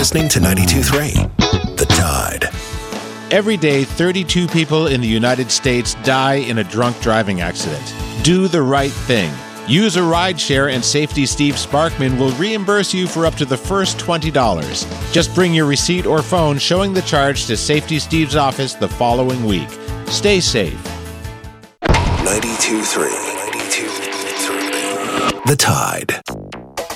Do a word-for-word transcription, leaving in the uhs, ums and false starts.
listening to ninety-two point three, The Tide. Every day, thirty-two people in the United States die in a drunk driving accident. Do the right thing. Use a rideshare and Safety Steve Sparkman will reimburse you for up to the first twenty dollars. Just bring your receipt or phone showing the charge to Safety Steve's office the following week. Stay safe. ninety-two point three, ninety-two point three, The Tide.